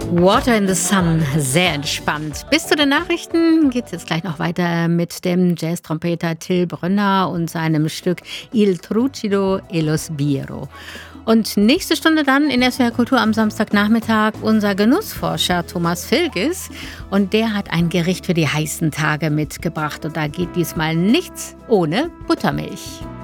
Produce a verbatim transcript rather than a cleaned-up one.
Water in the Sun, sehr entspannt. Bis zu den Nachrichten geht es jetzt gleich noch weiter mit dem Jazz-Trompeter Till Brönner und seinem Stück Il Trucido e lo Sbirro. Und nächste Stunde dann in S W R Kultur am Samstagnachmittag unser Genussforscher Thomas Filges. Und der hat ein Gericht für die heißen Tage mitgebracht. Und da geht diesmal nichts ohne Buttermilch.